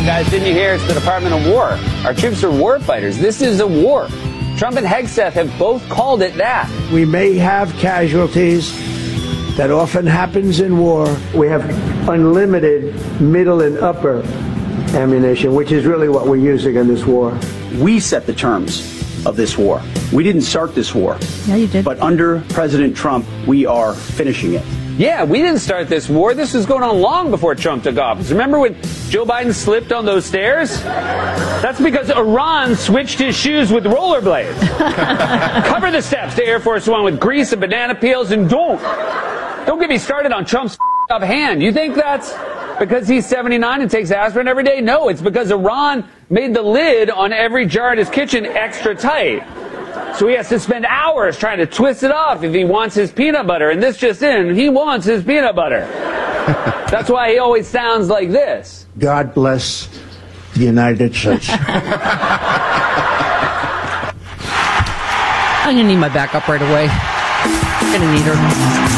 Guys, didn't you hear? It's the Department of War. Our troops are war fighters. This is a war. Trump and Hegseth have both called it that. We may have casualties. That often happens in war. We have unlimited middle and upper ammunition, which is really what we're using in this war. We set the terms of this war. We didn't start this war. Yeah, you did. But under President Trump, we are finishing it. Yeah, we didn't start this war. This was going on long before Trump took office. Remember when Joe Biden slipped on those stairs? That's because Iran switched his shoes with rollerblades. Cover the steps to Air Force One with grease and banana peels, and don't get me started on Trump's up hand. You think that's because he's 79 and takes aspirin every day? No, it's because Iran made the lid on every jar in his kitchen extra tight. So he has to spend hours trying to twist it off if he wants his peanut butter. And this just in, he wants his peanut butter. That's why he always sounds like this. God bless the United States. I'm going to need my backup right away. I'm going to need her.